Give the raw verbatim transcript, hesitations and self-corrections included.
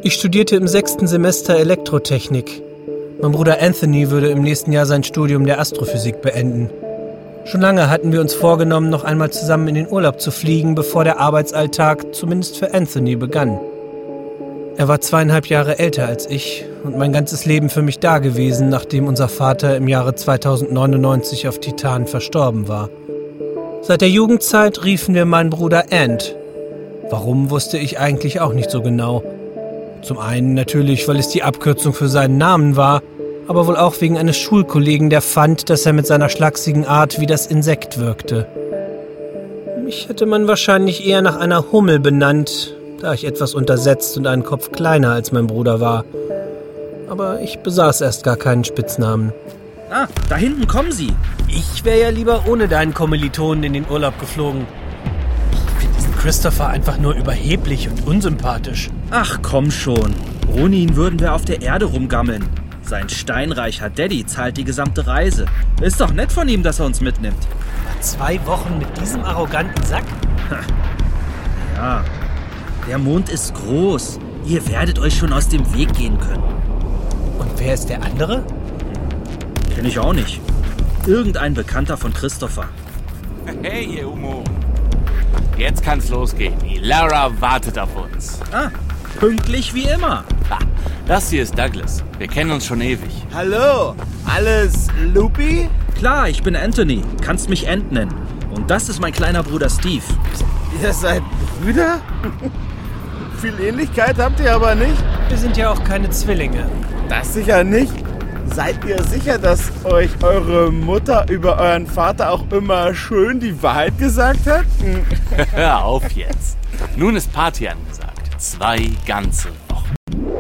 Ich studierte im sechsten Semester Elektrotechnik. Mein Bruder Anthony würde im nächsten Jahr sein Studium der Astrophysik beenden. Schon lange hatten wir uns vorgenommen, noch einmal zusammen in den Urlaub zu fliegen, bevor der Arbeitsalltag zumindest für Anthony begann. Er war zweieinhalb Jahre älter als ich und mein ganzes Leben für mich dagewesen, nachdem unser Vater im Jahre zweitausendneunundneunzig auf Titan verstorben war. Seit der Jugendzeit riefen wir meinen Bruder Ant. Warum, wusste ich eigentlich auch nicht so genau. Zum einen natürlich, weil es die Abkürzung für seinen Namen war, aber wohl auch wegen eines Schulkollegen, der fand, dass er mit seiner schlachsigen Art wie das Insekt wirkte. Mich hätte man wahrscheinlich eher nach einer Hummel benannt, da ich etwas untersetzt und einen Kopf kleiner als mein Bruder war. Aber ich besaß erst gar keinen Spitznamen. Ah, da hinten kommen sie. Ich wäre ja lieber ohne deinen Kommilitonen in den Urlaub geflogen. Ich finde diesen Christopher einfach nur überheblich und unsympathisch. Ach komm schon. Ohne ihn würden wir auf der Erde rumgammeln. Sein steinreicher Daddy zahlt die gesamte Reise. Ist doch nett von ihm, dass er uns mitnimmt. Zwei Wochen mit diesem arroganten Sack? Ja, der Mond ist groß. Ihr werdet euch schon aus dem Weg gehen können. Und wer ist der andere? Kenn ich auch nicht. Irgendein Bekannter von Christopher. Hey, ihr Umo. Jetzt kann's losgehen. Die Lara wartet auf uns. Ah, pünktlich wie immer. Ha, das hier ist Douglas. Wir kennen uns schon ewig. Hallo, alles Loopy? Klar, ich bin Anthony. Kannst mich Ant nennen. Und das ist mein kleiner Bruder Steve. Ihr seid Brüder? Viel Ähnlichkeit habt ihr aber nicht. Wir sind ja auch keine Zwillinge. Das sicher nicht. Seid ihr sicher, dass euch eure Mutter über euren Vater auch immer schön die Wahrheit gesagt hat? Hör auf jetzt. Nun ist Party angesagt. Zwei ganze